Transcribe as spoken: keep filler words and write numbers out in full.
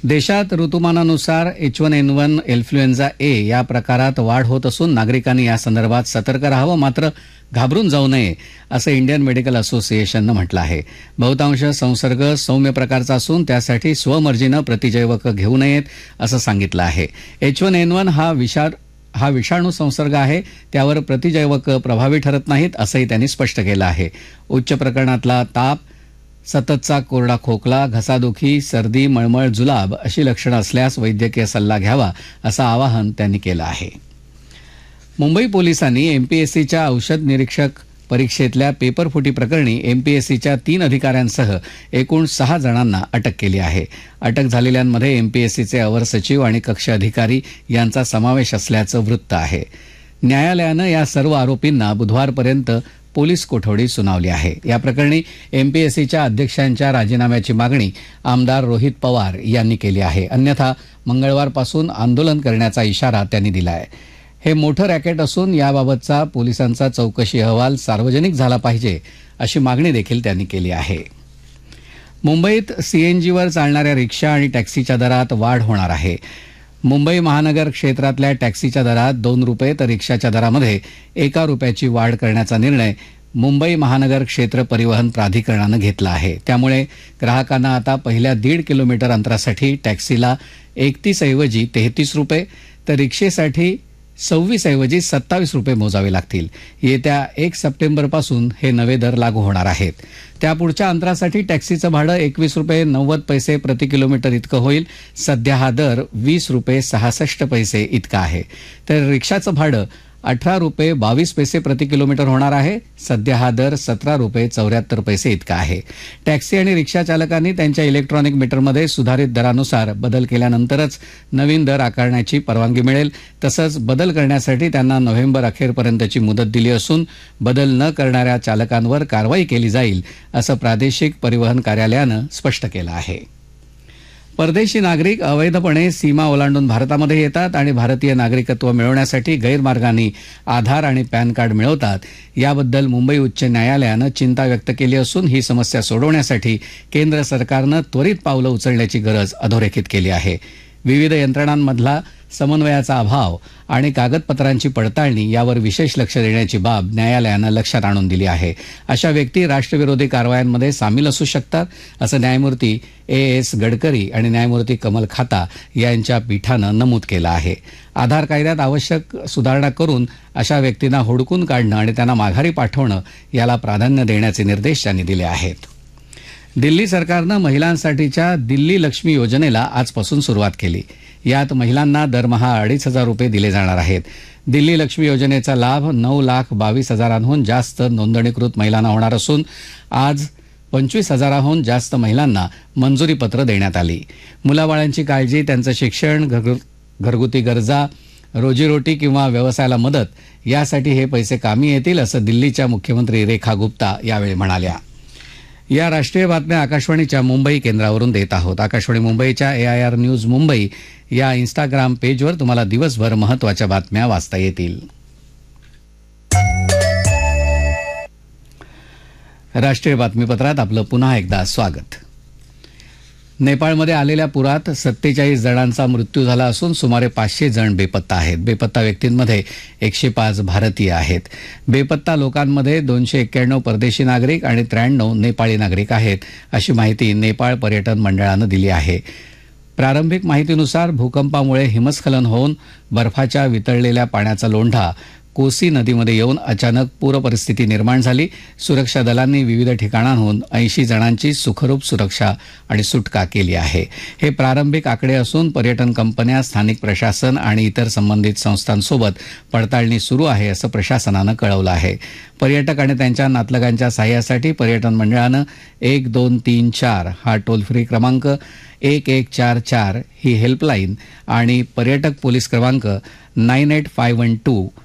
देशात ऋतुमानानुसार H one N one influenza ए या प्रकारात वाढ होत असून नागरिकांनी यासंदर्भात सतर्क राहावं, मात्र घाबरून जाऊ नये असं इंडियन मेडिकल असोसिएशननं म्हटलं आहे. बहुतांश संसर्ग सौम्य प्रकारचा असून त्यासाठी स्वमर्जीनं प्रतिजैवक घेऊ नयेत असं सांगितलं आहे. एच वन एन वन हा विषार हा विषाणू संसर्ग आहे, त्यावर प्रतिजैवक प्रभावी ठरत नाहीत असंही त्यांनी स्पष्ट केलं आहे. उच्च प्रकरणातला ताप, सततचा कोरडा खोकला, घसादुखी, सर्दी, मळमळ, जुलाब अशी लक्षणं असल्यास वैद्यकीय सल्ला घ्यावा असं आवाहन त्यांनी केलं आहे. मुंबई पोलिसांनी एमपीएससीच्या औषध निरीक्षक परीक्षेतल्या पेपरफुटी प्रकरणी एमपीएससीच्या तीन अधिकाऱ्यांसह एकूण सहा जणांना अटक केली आहे. अटक झालेल्यांमध्ये एमपीएससीचे अवर सचिव आणि कक्ष अधिकारी यांचा समावेश असल्याचं वृत्त आहे. न्यायालयानं या सर्व आरोपींना बुधवारपर्यंत पोलीस कोठडी सुनावली आहे. या प्रकरणी एमपीएससीच्या अध्यक्षांच्या राजीनाम्याची मागणी आमदार रोहित पवार यांनी केली आहे. अन्यथा मंगळवारपासून आंदोलन करण्याचा इशारा त्यांनी दिला आहे. हे मोठं रॅकेट असून याबाबतचा पोलिसांचा चौकशी अहवाल सार्वजनिक झाला पाहिजे अशी मागणी देखील त्यांनी केली आहे. मुंबईत सीएनजीवर चालणाऱ्या रिक्षा आणि टॅक्सीच्या दरात वाढ होणार आहे. मुंबई महानगर क्षेत्रातल्या टॅक्सीच्या दरात दोन रुपये तर रिक्षाच्या दरामध्ये एका रुपयाची वाढ करण्याचा निर्णय मुंबई महानगर क्षेत्र परिवहन प्राधिकरणानं घेतला आहे. त्यामुळे ग्राहकांना आता पहिल्या दीड किलोमीटर अंतरासाठी टॅक्सीला एकतीस ऐवजी तेहतीस रुपये तर रिक्षेसाठी सव्वीस ऐवजी सत्तावीस रुपये मोजावे लागतील. येत्या एक सप्टेंबरपासून हे नवे दर लागू होणार आहेत. त्यापुढच्या अंतरासाठी टॅक्सीचं भाडं एकवीस रुपये नव्वद पैसे प्रति किलोमीटर इतकं होईल. सध्या हा दर वीस रुपये सहासष्ट पैसे इतका आहे. तर रिक्षाचं भाडं अठरा रुपये बावीस पैसे प्रति किलोमीटर होणार आहे. सध्या हा दर सतरा रुपये चौऱ्याहत्तर पैसे इतका आहे. टॅक्सी आणि रिक्षा चालकांनी त्यांच्या इलेक्ट्रॉनिक मीटरमध्ये सुधारित दरानुसार बदल केल्यानंतरच नवीन दर आकारण्याची परवानगी मिळेल. तसंच बदल करण्यासाठी त्यांना नोव्हेंबर अखेरपर्यंतची मुदत दिली असून बदल न करणाऱ्या चालकांवर कारवाई केली जाईल असं प्रादेशिक परिवहन कार्यालयानं स्पष्ट केलं आहे. परदेशी नागरिक अवैधपणे सीमा ओलांडून भारतामध्ये येतात आणि भारतीय नागरिकत्व मिळवण्यासाठी गैरमार्गाने आधार आणि पॅन कार्ड मिळवतात. याबद्दल मुंबई उच्च न्यायालयानं चिंता व्यक्त केली असून ही समस्या सोडवण्यासाठी केंद्र सरकारनं त्वरित पावलं उचलण्याची गरज अधोरेखित केली आहे. विविध यंत्रणांमधला समन्वयाचा अभाव आणि कागदपत्रांची पडताळणी यावर विशेष लक्ष देण्याची बाब न्यायालयानं लक्षात आणून दिली आहे. अशा व्यक्ती राष्ट्रविरोधी कारवायांमध्ये सामील असू शकतात असं न्यायमूर्ती ए एस गडकरी आणि न्यायमूर्ती कमल खाता यांच्या पीठानं नमूद केलं आहे. आधार कायद्यात आवश्यक सुधारणा करून अशा व्यक्तींना हुडकून काढणं आणि त्यांना माघारी पाठवणं याला प्राधान्य देण्याचे निर्देश त्यांनी दिले आहेत. दिल्ली सरकारनं महिलांसाठीच्या दिल्ली लक्ष्मी योजनेला आजपासून सुरुवात केली. यात महिलांना दरमहा अडीच हजार रुपये दिले जाणार आहेत. दिल्ली लक्ष्मी योजनेचा लाभ नऊ लाख बावीस हजारांहून जास्त नोंदणीकृत महिलांना होणार असून आज पंचवीस हजाराहून जास्त महिलांना मंजुरी पत्र देण्यात आली. मुलाबाळांची काळजी, त्यांचं शिक्षण, घरगुती गरजा, रोजीरोटी किंवा व्यवसायाला मदत यासाठी हे पैसे कामी येतील असं दिल्लीच्या मुख्यमंत्री रेखा गुप्ता यावेळी म्हणाल्या. या राष्ट्रीय बातम्या आकाशवाणीच्या मुंबई केंद्रावरून देत आहोत. आकाशवाणी मुंबईच्या एआयआर न्यूज मुंबई या इन्स्टाग्राम पेजवर तुम्हाला दिवसभर महत्त्वाच्या बातम्या वाचता येतील. राष्ट्रीय बातमीपत्रात आपलं पुन्हा एकदा स्वागत. नेपाळमध्ये आलेल्या पुरात सत्तेचाळीस जणांचा मृत्यू झाला असून सुमारे पाचशे जण बेपत्ता आहेत. बेपत्ता व्यक्तींमध्ये एकशे पाच भारतीय आहेत. बेपत्ता लोकांमध्ये दोनशे एक्क्याण्णव परदेशी नागरिक आणि त्र्याण्णव नेपाळी नागरिक आहेत अशी माहिती नेपाळ पर्यटन मंडळानं दिली आहे. प्रारंभिक माहितीनुसार भूकंपामुळे हिमस्खलन होऊन बर्फाच्या वितळलेल्या पाण्याचा लोंढा कोसी नदीमध्ये येऊन अचानक पूरपरिस्थिती निर्माण झाली. सुरक्षा दलांनी विविध ठिकाणांहून ऐंशी जणांची सुखरूप सुरक्षा आणि सुटका केली आहे. हे प्रारंभिक आकडे असून पर्यटन कंपन्या, स्थानिक प्रशासन आणि इतर संबंधित संस्थांसोबत पडताळणी सुरू आहे असं प्रशासनानं कळवलं आहे. पर्यटक आणि त्यांच्या नातलगांच्या सहाय्यासाठी पर्यटन मंडळानं एक दोन तीन चार हा टोल फ्री क्रमांक, एक एक चार चार ही हेल्पलाईन आणि पर्यटक पोलीस क्रमांक nine eight five one two